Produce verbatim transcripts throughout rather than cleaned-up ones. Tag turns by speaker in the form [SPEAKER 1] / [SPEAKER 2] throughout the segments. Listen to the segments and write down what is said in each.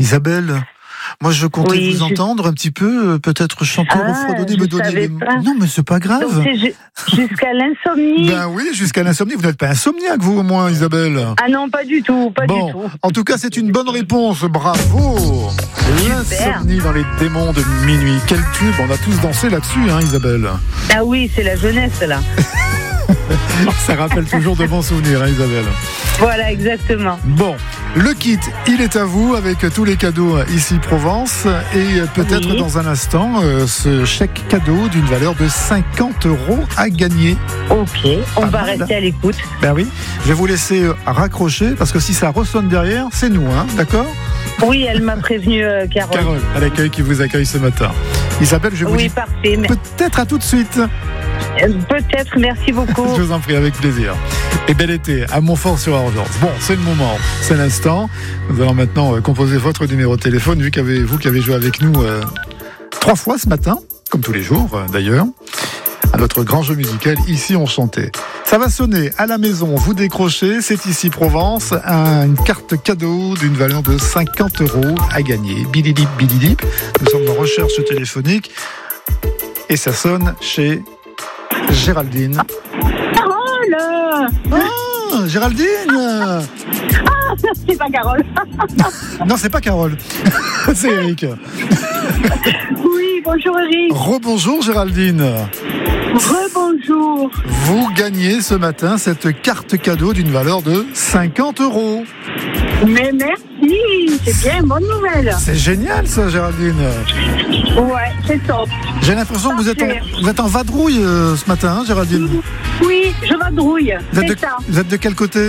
[SPEAKER 1] Isabelle, moi je comptais
[SPEAKER 2] Oui,
[SPEAKER 1] vous
[SPEAKER 2] je-
[SPEAKER 1] entendre un petit peu, peut-être chanter,
[SPEAKER 2] Ah,
[SPEAKER 1] refredonner,
[SPEAKER 2] je
[SPEAKER 1] me donner
[SPEAKER 2] savais
[SPEAKER 1] les mots.
[SPEAKER 2] pas.
[SPEAKER 1] Non, mais c'est pas grave.
[SPEAKER 2] Donc c'est ju- jusqu'à l'insomnie.
[SPEAKER 1] Ben oui, jusqu'à l'insomnie. Vous n'êtes pas insomniaque, vous, au moins, Isabelle.
[SPEAKER 2] Ah non, pas du tout, pas
[SPEAKER 1] Bon,
[SPEAKER 2] du tout.
[SPEAKER 1] en tout cas, c'est une bonne réponse. Bravo. L'insomnie dans les démons de minuit. Quel tube. On a tous dansé là-dessus, hein, Isabelle.
[SPEAKER 2] Ah oui, c'est la jeunesse là.
[SPEAKER 1] Ça rappelle toujours de bons souvenirs, hein, Isabelle.
[SPEAKER 2] Voilà, exactement.
[SPEAKER 1] Bon, le kit, il est à vous avec tous les cadeaux ici Provence et peut-être
[SPEAKER 2] Oui.
[SPEAKER 1] dans un instant euh, ce chèque cadeau d'une valeur de cinquante euros à gagner.
[SPEAKER 2] Ok, on
[SPEAKER 1] Pas
[SPEAKER 2] va
[SPEAKER 1] mal.
[SPEAKER 2] rester à l'écoute.
[SPEAKER 1] Ben oui, je vais vous laisser euh, raccrocher parce que si ça ressonne derrière, c'est nous, hein, d'accord?
[SPEAKER 2] Oui, elle m'a prévenu, euh, Carole.
[SPEAKER 1] Carole, à l'accueil qui vous accueille ce matin. Isabelle, je vous
[SPEAKER 2] Oui,
[SPEAKER 1] dis
[SPEAKER 2] parfait. mais-
[SPEAKER 1] peut-être à tout de suite.
[SPEAKER 2] euh, Peut-être, merci beaucoup.
[SPEAKER 1] Je vous en prie, avec plaisir. Et bel été à Montfort-sur-Argence. Bon, c'est le moment, c'est l'instant. Nous allons maintenant euh, composer votre numéro de téléphone, vu qu'avez vous qui avez joué avec nous euh, trois fois ce matin, comme tous les jours euh, d'ailleurs, à notre grand jeu musical Ici on chantait. Ça va sonner à la maison, vous décrochez, c'est Ici Provence, un- une carte cadeau d'une valeur de cinquante euros à gagner. Bididip, bididip. Nous sommes en recherche téléphonique et ça sonne chez Géraldine.
[SPEAKER 2] Carole,
[SPEAKER 1] Ah, Géraldine!
[SPEAKER 2] c'est pas Carole.
[SPEAKER 1] Non, c'est pas Carole. C'est Eric.
[SPEAKER 2] Oui, bonjour Eric.
[SPEAKER 1] Rebonjour Géraldine.
[SPEAKER 2] Rebonjour.
[SPEAKER 1] Vous gagnez ce matin cette carte cadeau d'une valeur de cinquante euros.
[SPEAKER 2] Mais merci, c'est bien, bonne nouvelle.
[SPEAKER 1] C'est génial ça, Géraldine.
[SPEAKER 2] Ouais, c'est top.
[SPEAKER 1] J'ai l'impression que vous êtes en, vous êtes en vadrouille euh, ce matin, hein, Géraldine.
[SPEAKER 2] Oui, je vadrouille,
[SPEAKER 1] Vous êtes,
[SPEAKER 2] c'est
[SPEAKER 1] de,
[SPEAKER 2] ça.
[SPEAKER 1] vous êtes de quel côté?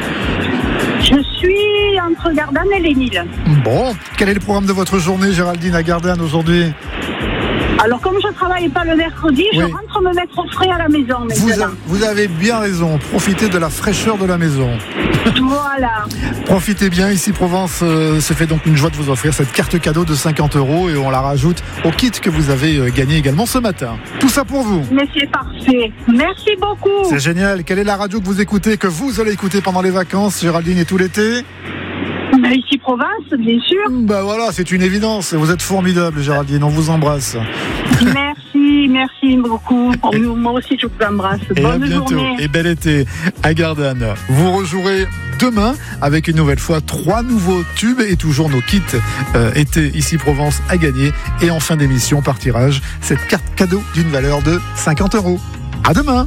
[SPEAKER 2] Je suis entre Gardanne et Les Milles.
[SPEAKER 1] Bon, quel est le programme de votre journée, Géraldine, à Gardanne aujourd'hui?
[SPEAKER 2] Alors, comme je travaille pas le mercredi, je
[SPEAKER 1] Oui.
[SPEAKER 2] rentre me mettre au frais à la maison
[SPEAKER 1] vous,
[SPEAKER 2] maintenant.
[SPEAKER 1] a- vous avez bien raison, profitez de la fraîcheur de la maison.
[SPEAKER 2] Voilà.
[SPEAKER 1] Profitez bien, ici Provence euh, se fait donc une joie de vous offrir cette carte cadeau de cinquante euros et on la rajoute au kit que vous avez euh, gagné également ce matin. Tout ça pour vous.
[SPEAKER 2] Mais c'est parfait. Merci beaucoup.
[SPEAKER 1] C'est génial. Quelle est la radio que vous écoutez, que vous allez écouter pendant les vacances, Géraldine, et tout l'été?
[SPEAKER 2] Mais ici Provence, bien sûr.
[SPEAKER 1] Bah voilà, c'est une évidence. Vous êtes formidable, Géraldine. On vous embrasse.
[SPEAKER 2] Merci, merci beaucoup. Oh, moi aussi, je vous embrasse.
[SPEAKER 1] Et
[SPEAKER 2] Bonne
[SPEAKER 1] à bientôt.
[SPEAKER 2] journée.
[SPEAKER 1] Et bel été à Gardanne. Vous rejouerez demain avec une nouvelle fois trois nouveaux tubes et toujours nos kits euh, été ici Provence à gagner. Et en fin d'émission, par tirage, cette carte cadeau d'une valeur de cinquante euros. À demain.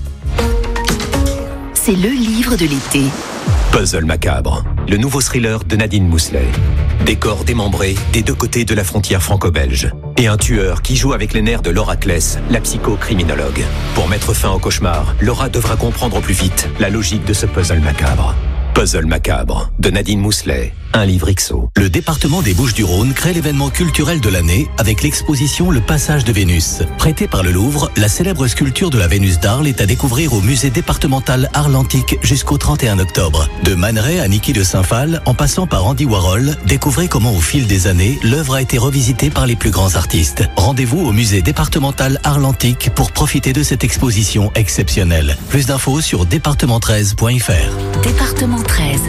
[SPEAKER 3] C'est le livre de l'été.
[SPEAKER 4] Puzzle macabre, le nouveau thriller de Nadine Mousselet. Des corps démembrés des deux côtés de la frontière franco-belge. Et un tueur qui joue avec les nerfs de Laura Kless, la psychocriminologue. Pour mettre fin au cauchemar, Laura devra comprendre au plus vite la logique de ce puzzle macabre. Puzzle macabre, de Nadine Mousselet, un livre X O.
[SPEAKER 5] Le département des Bouches-du-Rhône crée l'événement culturel de l'année avec l'exposition Le Passage de Vénus. Prêtée par le Louvre, la célèbre sculpture de la Vénus d'Arles est à découvrir au musée départemental Arles Antiques jusqu'au trente et un octobre. De Man Ray à Niki de Saint-Phal, en passant par Andy Warhol, découvrez comment au fil des années, l'œuvre a été revisitée par les plus grands artistes. Rendez-vous au musée départemental Arles Antiques pour profiter de cette exposition exceptionnelle. Plus d'infos sur département treize point f r.
[SPEAKER 3] Département treize.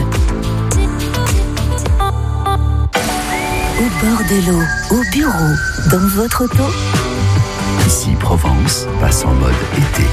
[SPEAKER 3] Au bord de l'eau, au bureau, dans votre auto.
[SPEAKER 6] Ici Provence passe en mode été.